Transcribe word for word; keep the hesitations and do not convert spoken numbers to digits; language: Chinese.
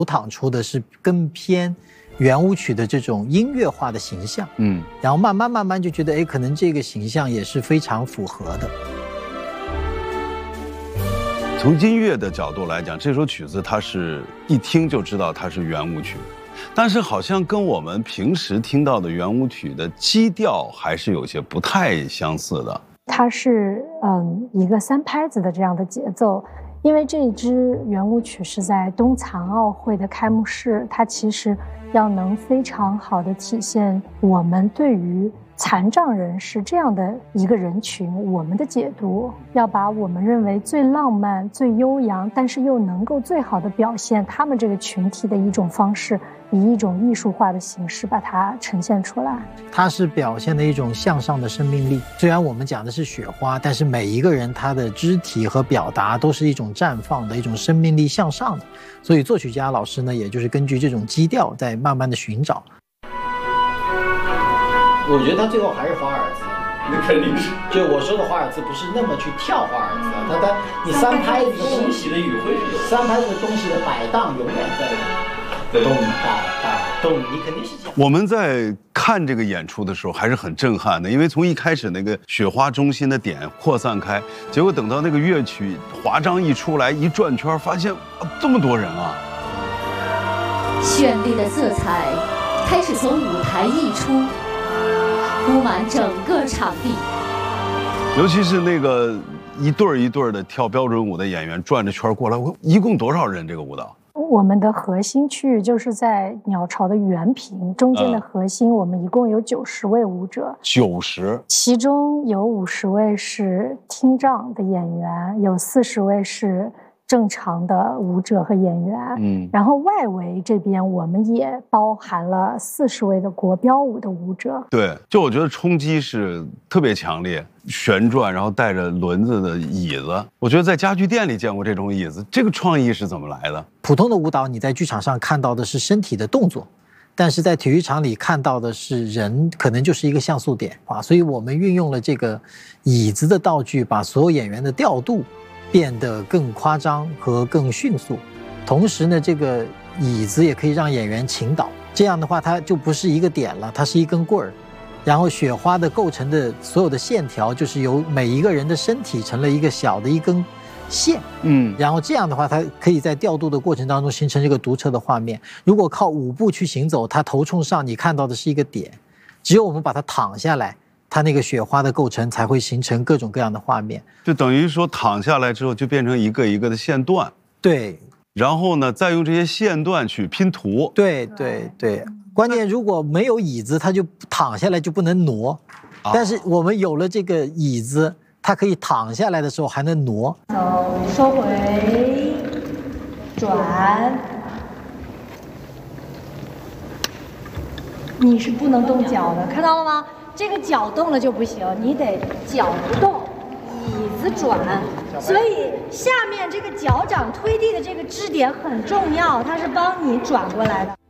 淌出的是更偏圆舞曲的这种音乐化的形象，嗯，然后慢慢慢慢就觉得，哎，可能这个形象也是非常符合的。 从音乐的角度来讲，这首曲子它是一听就知道它是圆舞曲，但是好像跟我们平时听到的圆舞曲的基调还是有些不太相似的。 它是嗯一个三拍子的这样的节奏，因为这支圆舞曲是在冬残奥会的开幕式，它其实要能非常好的体现我们对于残障人士这样的一个人群，我们的解读要把我们认为最浪漫、最悠扬，但是又能够最好的表现他们这个群体的一种方式，以一种艺术化的形式把它呈现出来。 它是表现的一种向上的生命力。虽然我们讲的是雪花，但是每一个人他的肢体和表达都是一种绽放的一种生命力向上的。所以作曲家老师呢，也就是根据这种基调在慢慢的寻找。 我觉得他最后还是华尔兹， 那肯定是。 就我说的华尔兹，不是那么去跳华尔兹啊，他他你三拍子的东西的语汇是有， 三拍子的东西的摆荡永远在动打打动，你肯定是这样。 我们在看这个演出的时候还是很震撼的，因为从一开始那个雪花中心的点扩散开，结果等到那个乐曲华章一出来，一转圈，发现、啊、这么多人啊！ 绚丽的色彩开始从舞台溢出。铺满整个场地， 尤其是那个一对儿一对儿的跳标准舞的演员转着圈过来，一共多少人？这个舞蹈？ 我们的核心区域就是在鸟巢的圆屏中间的核心，嗯、我们一共有九十位舞者， 九十， 其中有五十位是听障的演员，有四十位是正常的舞者和演员，嗯，然后外围这边我们也包含了四十位的国标舞的舞者。 对，就我觉得冲击是特别强烈，旋转然后带着轮子的椅子，我觉得在家具店里见过这种椅子，这个创意是怎么来的？ 普通的舞蹈你在剧场上看到的是身体的动作，但是在体育场里看到的是人，可能就是一个像素点啊，所以我们运用了这个椅子的道具，把所有演员的调度变得更夸张和更迅速，同时呢，这个椅子也可以让演员倾倒，这样的话它就不是一个点了，它是一根棍儿，然后雪花的构成的所有的线条就是由每一个人的身体成了一个小的一根线，嗯，然后这样的话它可以在调度的过程当中形成这个独特的画面。如果靠舞步去行走，它头冲上你看到的是一个点，只有我们把它躺下来，它那个雪花的构成才会形成各种各样的画面， 就等于说躺下来之后就变成一个一个的线段， 对， 然后呢再用这些线段去拼图， 对对对，关键如果没有椅子，它就躺下来就不能挪，啊、但是我们有了这个椅子，它可以躺下来的时候还能挪。 走，收回，转。你是不能动脚的，看到了吗？这个脚动了就不行，你得脚不动，椅子转。所以下面这个脚掌推地的这个支点很重要，它是帮你转过来的。